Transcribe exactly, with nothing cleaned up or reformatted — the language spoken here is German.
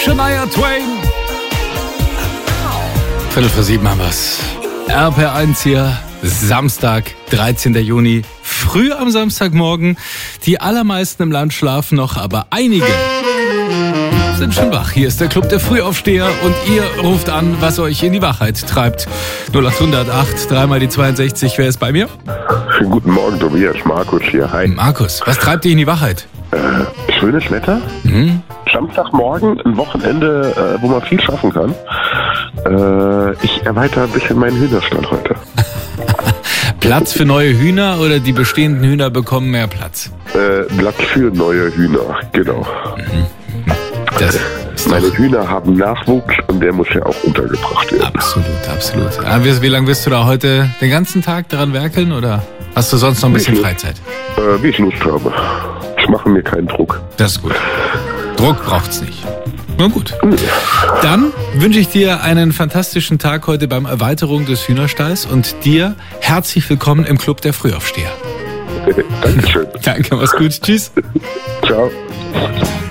Shania Twain. Viertel vor sieben haben wir's. R P R eins hier, Samstag, dreizehnten Juni, früh am Samstagmorgen. Die allermeisten im Land schlafen noch, aber einige sind schon wach. Hier ist der Club der Frühaufsteher und ihr ruft an, was euch in die Wachheit treibt. null acht null acht, dreimal die zweiundsechzig. Wer ist bei mir? Schönen guten Morgen, Tobias. Markus hier. Hi. Markus, was treibt dich in die Wachheit? Äh, schönes Wetter. Mhm. Samstagmorgen, ein Wochenende, äh, wo man viel schaffen kann. Äh, ich erweitere ein bisschen meinen Hühnerstall heute. Platz für neue Hühner oder die bestehenden Hühner bekommen mehr Platz? Äh, Platz für neue Hühner, genau. Mhm. Das ist Meine doch Hühner haben Nachwuchs und der muss ja auch untergebracht werden. absolut, absolut. Ah, wie, wie lange wirst du da heute den ganzen Tag daran werkeln oder hast du sonst noch ein bisschen Freizeit? Äh, wie ich Lust habe. Ich mache mir keinen Druck. Das ist gut. Druck braucht's nicht. Na gut. Dann wünsche ich dir einen fantastischen Tag heute beim Erweiterung des Hühnerstalls und dir herzlich willkommen im Club der Frühaufsteher. Dankeschön. Danke, mach's gut. Tschüss. Ciao.